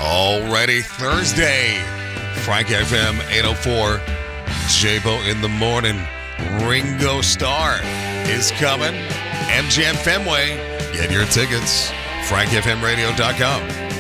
Already Thursday. Frank FM 804. J-Bo in the morning. Ringo Starr is coming. MGM Fenway. Get your tickets. FrankFMRadio.com.